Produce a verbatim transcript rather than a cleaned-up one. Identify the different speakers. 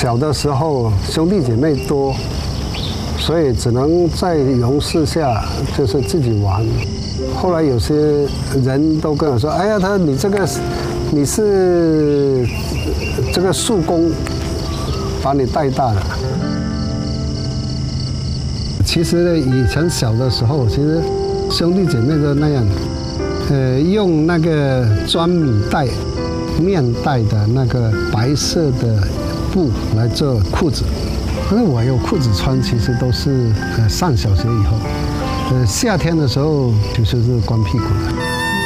Speaker 1: 小的时候兄弟姐妹多，所以只能在榕树下就是自己玩。后来有些人都跟我说：“哎呀，他你这个你是这个树公把你带大的。”其实以前小的时候，其实兄弟姐妹都那样，呃，用那个装米袋、面袋的那个白色的布来做裤子。因为我有裤子穿，其实都是呃上小学以后，呃夏天的时候就是光屁股了。